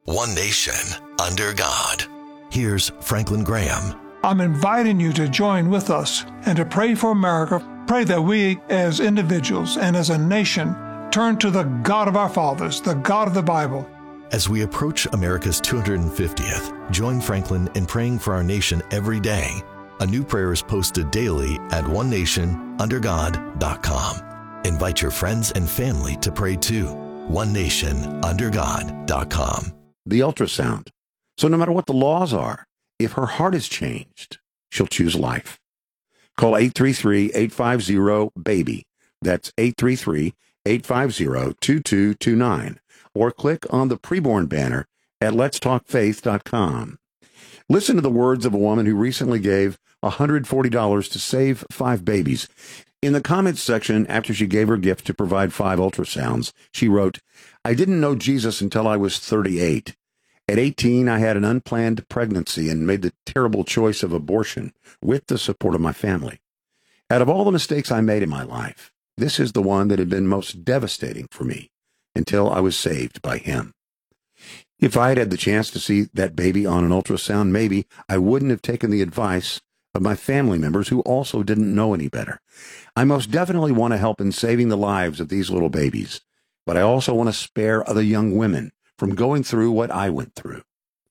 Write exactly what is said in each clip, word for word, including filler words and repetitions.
One nation, under God. Here's Franklin Graham. I'm inviting you to join with us and to pray for America. Pray that we, as individuals and as a nation, turn to the God of our fathers, the God of the Bible. As we approach America's two hundred fiftieth, join Franklin in praying for our nation every day. A new prayer is posted daily at one nation under god dot com. Invite your friends and family to pray too. one nation under god dot com. The ultrasound. So no matter what the laws are, if her heart is changed, she'll choose life. Call eight three three, eight five zero, BABY. That's eight three three, eight five zero, two two two nine. Or click on the preborn banner at lets talk faith dot com. Listen to the words of a woman who recently gave one hundred forty dollars to save five babies. In the comments section, after she gave her gift to provide five ultrasounds, she wrote, "I didn't know Jesus until I was thirty-eight. At eighteen, I had an unplanned pregnancy and made the terrible choice of abortion with the support of my family. Out of all the mistakes I made in my life, this is the one that had been most devastating for me until I was saved by him. If I had had the chance to see that baby on an ultrasound, maybe I wouldn't have taken the advice of my family members who also didn't know any better. I most definitely want to help in saving the lives of these little babies, but I also want to spare other young women from going through what I went through.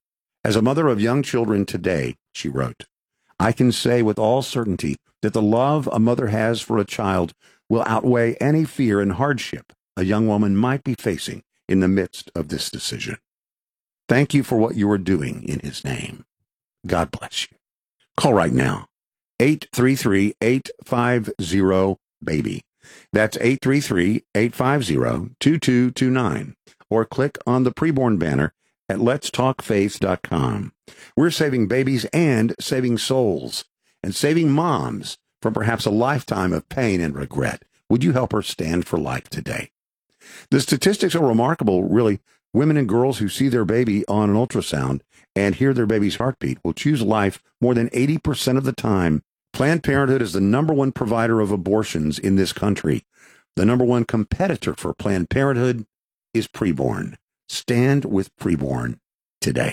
As a mother of young children today," she wrote, "I can say with all certainty that the love a mother has for a child will outweigh any fear and hardship a young woman might be facing in the midst of this decision. Thank you for what you are doing in his name. God bless you." Call right now, eight three three, eight five zero, BABY. That's eight three three, eight five zero, two two two nine. Or click on the preborn banner at lets talk faith dot com. We're saving babies and saving souls and saving moms from perhaps a lifetime of pain and regret. Would you help her stand for life today? The statistics are remarkable, really. Women and girls who see their baby on an ultrasound and hear their baby's heartbeat will choose life more than eighty percent of the time. Planned Parenthood is the number one provider of abortions in this country. The number one competitor for Planned Parenthood is Preborn. Stand with Preborn today.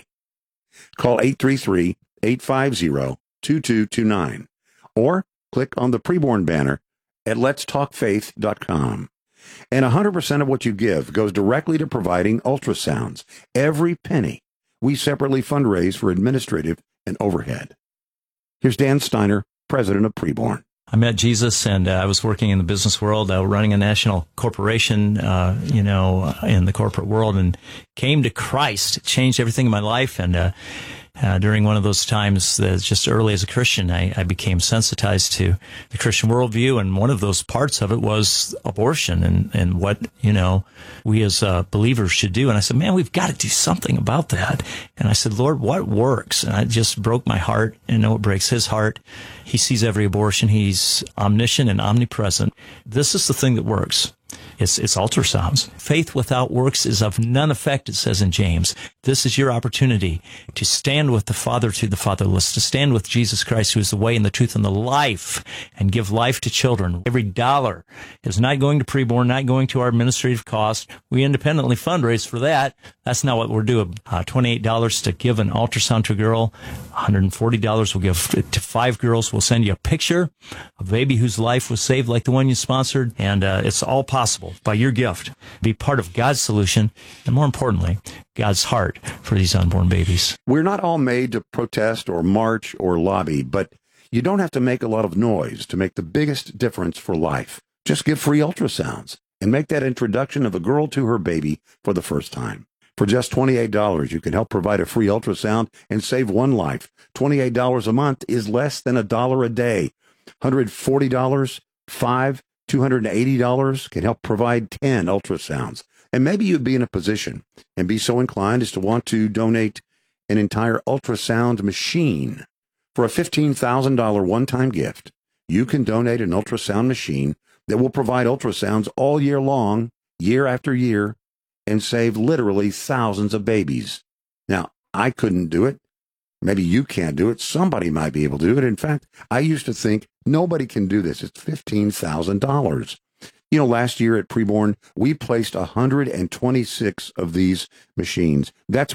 Call eight three three, eight five zero, two two two nine or click on the Preborn banner at lets talk faith dot com. And one hundred percent of what you give goes directly to providing ultrasounds. Every penny. We separately fundraise for administrative and overhead. Here's Dan Steiner, president of Preborn. I met Jesus, and uh, I was working in the business world, uh, running a national corporation, uh, you know, in the corporate world, and came to Christ. It changed everything in my life, and uh, uh, during one of those times, uh, just early as a Christian, I, I became sensitized to the Christian worldview, and one of those parts of it was abortion and, and what, you know, we as uh, believers should do. And I said, man, we've got to do something about that. And I said, Lord, what works? And it just broke my heart, and I know it breaks his heart. He sees every abortion. He's omniscient and omnipresent. This is the thing that works. It's, it's ultrasounds. Faith without works is of none effect, it says in James. This is your opportunity to stand with the father to the fatherless, to stand with Jesus Christ, who is the way and the truth and the life, and give life to children. Every dollar is not going to Preborn, not going to our administrative cost. We independently fundraise for that. That's not what we're doing. Uh, twenty-eight dollars to give an ultrasound to a girl. one hundred forty dollars we'll give to five girls. We'll send you a picture of a baby whose life was saved like the one you sponsored. And uh, it's all possible by your gift. Be part of God's solution, and more importantly, God's heart for these unborn babies. We're not all made to protest or march or lobby, but you don't have to make a lot of noise to make the biggest difference for life. Just give free ultrasounds and make that introduction of a girl to her baby for the first time. For just twenty-eight dollars, you can help provide a free ultrasound and save one life. twenty-eight dollars a month is less than a dollar a day. one hundred forty dollars, five, two hundred eighty dollars can help provide ten ultrasounds. And maybe you'd be in a position and be so inclined as to want to donate an entire ultrasound machine. For a fifteen thousand dollars one-time gift, you can donate an ultrasound machine that will provide ultrasounds all year long, year after year, and save literally thousands of babies. Now, I couldn't do it. Maybe you can't do it. Somebody might be able to do it. In fact, I used to think nobody can do this. It's fifteen thousand dollars. You know, last year at Preborn, we placed one hundred twenty-six of these machines. That's